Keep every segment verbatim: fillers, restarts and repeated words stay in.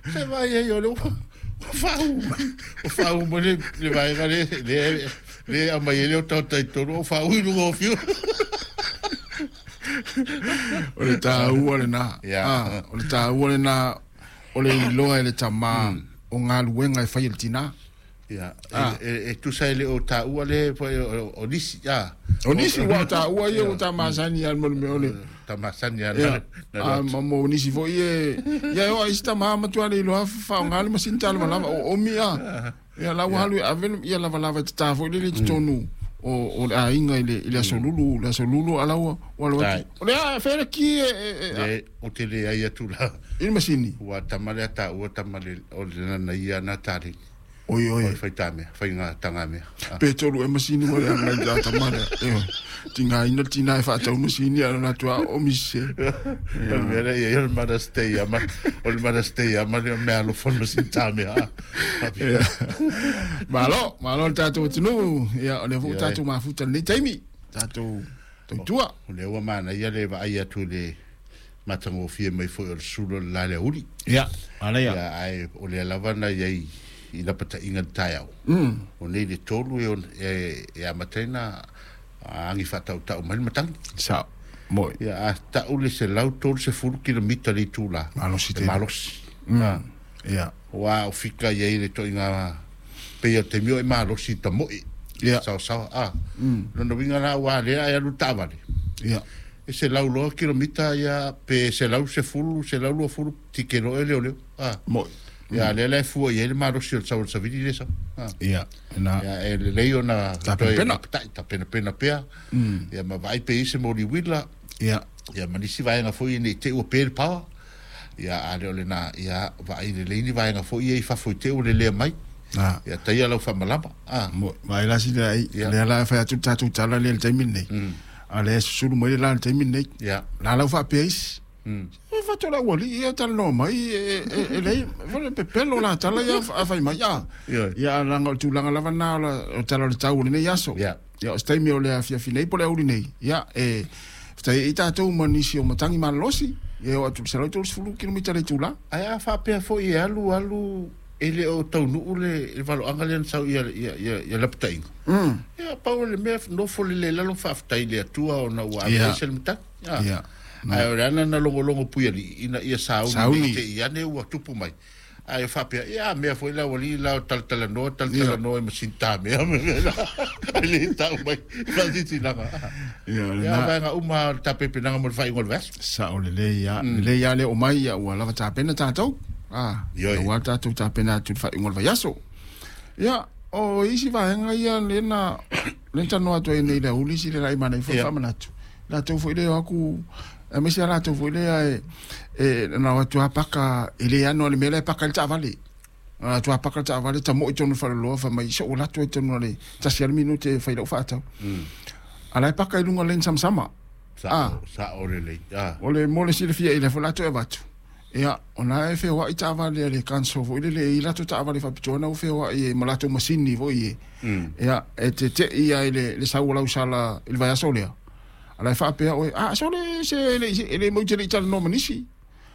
Se vai e yo lo fa o fa o mo le le vai ga le le le a mai le o tau tai toro fa u lu fio o le ta u le na ah o le ta u le na o le loa le tama o ngā luenga e whai tina. Ya, e tu sai le o ta u le o nisi ya. O nisi wa ta u ye o ta masani al mo me ole. Ta masani ya. Ah mo nisi fo ye ya o ista ma ma tu ale lo fa ngal ma sintal ma o mi ya. Ya la wa lu aven ya la va ta fo le le tonu. O o a inga ile ile solulu, la solulu ala o o lo. O le a fere ki e o te le ai tu la. Il masini. Wa tamale ta o tamale o le na ia na tari. Oi oi. Fai tame, fai nga tanga me. Petolo e masini mo le nga ja tamale. E tinga ina tina e fa ta masini ala na tua o mise. Ya mere e el mara stay ama, o le mara stay ama le me alo fo masini tame ha. Malo, malo tato tinu. Ya o le fu tato ma futa le taimi. Tato to tua. O le wa mana ia le va ia tu le matango fie mai fo el sulo la le uri. Ya, ala ya. Ya ai o le lavana ia I la pata inga taiao. Mm. O nei le tolu e e a matena angi fatau tau mai matang. Sa. Moi. Ya a tau le se lau tolu se furu kilomita li tula. Malos te. Malos. Mm. Ya. Wa o fika ye le to inga pe te mio e malos ta moi. Ya. Sa sa ah. Mm. No vinga la wa le ai lu tavale. Ya. E se lau lo kilomita ya pe se lau se furu se lau lo furu tikero ele ole. Ah. Moi. Ya le le fu ye le maro sil sa sa vidi le sa. Ya. Na. Ya el leo na ta pena ta pena pena pea. Ya ma vai pe ise mo li wila. Ya. Ya ma nisi vai nga foi ni te o per pa. Ya ale ole na ya vai le le ni vai nga foi e fa foi te o le le mai. Ah. Ya ta ya lo fa malapa. Ah. Mo vai la si dai. Le la fa tu ta tu ta la le te minne. Ale sulu mo le la te minne. Ya. La la fa pe is. Mm. E fatto la wali ia tal no mai e e lei vole pe pelo la tala ia fa mai ya ya la ngol tu la la vana la tala le tau ne yaso ya ya stai mi ole afia fine po le uri nei ya e stai ita tu manisi o matangi malosi e o tu sala tu fulu kilomita le tu la ai fa pe fo i alu alu ele o tau nu le e valo angalian sau ia ia ia la ptai mm ya pa le me no fo le la lo fa ftai le tua o na wa sel mta ya ai ora na na longo longo pui ali ina ia sauni te ia ne ua tupu mai ai fa pe ia me foi la wali la tal tal no tal tal no me sinta me ali ta mai fa diti la ia ya va nga uma ta pe pena mo fa ingol ves sa o le le ya le ya le o mai ya wa la ta pena ta tau ah wa ta tu ta pena tu fa ingol va yaso ya o isi va nga ia le na le tano atu nei le uli si le lai mana fo fa manatu la tu foi le aku e me sia la tu foi le e e na watu apaka ile ano le mele paka ta vale na tu apaka ta vale ta mo tonu fa lo fa mai so la tu tonu le ta sia minute fa ile fa ta ala paka ilunga len sam sama sa sa ore le ah ole mo le si le fia ile fa la tu e vatu ya ona e fe wa ita vale le kanso foi le ile tu ta vale fa pitona o fe wa e malato masini voi ya e te te ia ile le sa wala usala il va solia ala fa pe o ah so le se le le mo te tal no manisi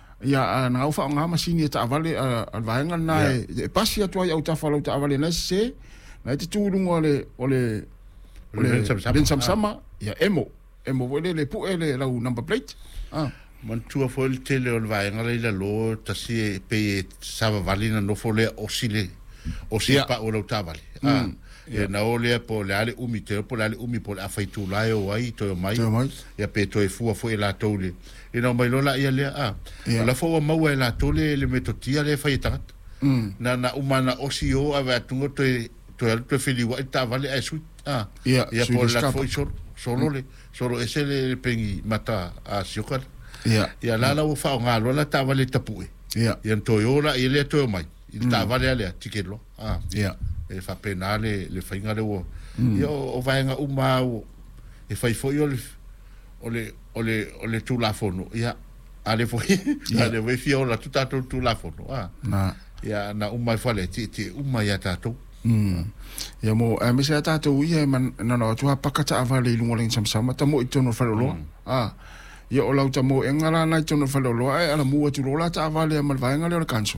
ya na fa nga masini ta vale al va nga na e pasi atu ya uta fa ta vale na se na te tu lungo le ole ole ben sam sama ya emo emo vole le pu ele la number plate ah man tu fo il tele ol va nga le lo ta si pe sa valina no fo le osile osia pa o ta vale ah e na ole po le ale umi te po le ale umi po la faitu la o ai to mai ya pe to e fu fo la tole e no mai lola ia le a la fo ma wa la tole le metotia le faita na na umana osio ava tu to to el to fili wa ta vale ai su ah ya po la fo solo solo le solo ese le pengi mata a siokar ya ya la la fa nga lola ta vale tapu ya ya to yola ile to mai ta vale ale tikelo ah ya e fa penale le fainga le o io o vai nga uma o e fai foi o le o le o le o le tu la fono ya ale foi ale vai fio la tu tato tu la fono ah na ya na uma fa le ti ti uma ya tato mm ya mo e me se tato ia man na no tu pakata avale lungo len sam sama ta mo itono fa lo ah ya o la ta mo engala na itono fa lo ai ala mu tu lo la ta avale mal vai nga le kanso